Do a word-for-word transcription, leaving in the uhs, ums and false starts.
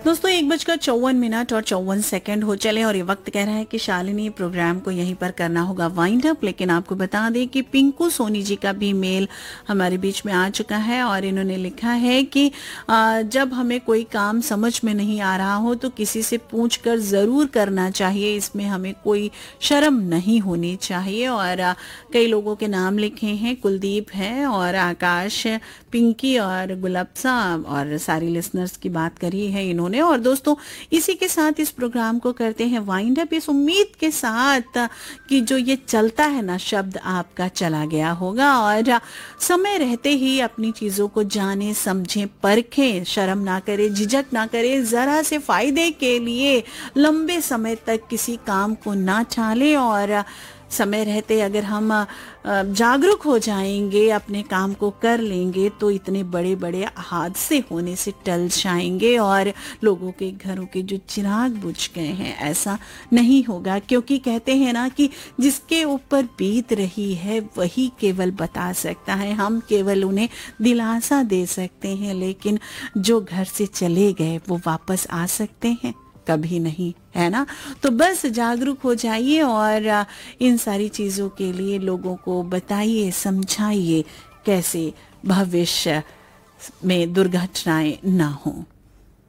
दोस्तों एक बजकर चौवन मिनट और चौवन सेकंड हो चले और ये वक्त कह रहा है कि शालिनी प्रोग्राम को यहीं पर करना होगा वाइंड अप। लेकिन आपको बता दें कि पिंकू सोनी जी का भी मेल हमारे बीच में आ चुका है और इन्होंने लिखा है कि जब हमें कोई काम समझ में नहीं आ रहा हो तो किसी से पूछ कर ज़रूर करना चाहिए, इसमें हमें कोई शर्म नहीं होनी चाहिए। और कई लोगों के नाम लिखे हैं, कुलदीप है और आकाश, पिंकी और गुलाबसा और सारी लिसनर्स की बात करी है इन्होंने। और दोस्तों इसी के साथ इस प्रोग्राम को करते हैं वाइंड अप, इस उम्मीद के साथ कि जो ये चलता है ना शब्द आपका चला गया होगा और समय रहते ही अपनी चीजों को जाने, समझें, परखें, शर्म ना करें, झिझक ना करें, जरा से फायदे के लिए लंबे समय तक किसी काम को ना टालें। और समय रहते अगर हम जागरूक हो जाएंगे, अपने काम को कर लेंगे तो इतने बड़े बड़े हादसे होने से टल जाएंगे और लोगों के घरों के जो चिराग बुझ गए हैं ऐसा नहीं होगा। क्योंकि कहते हैं ना कि जिसके ऊपर बीत रही है वही केवल बता सकता है, हम केवल उन्हें दिलासा दे सकते हैं, लेकिन जो घर से चले गए वो वापस आ सकते हैं? कभी नहीं, है ना। तो बस जागरूक हो जाइए और इन सारी चीज़ों के लिए लोगों को बताइए, समझाइए कैसे भविष्य में दुर्घटनाएं ना हों।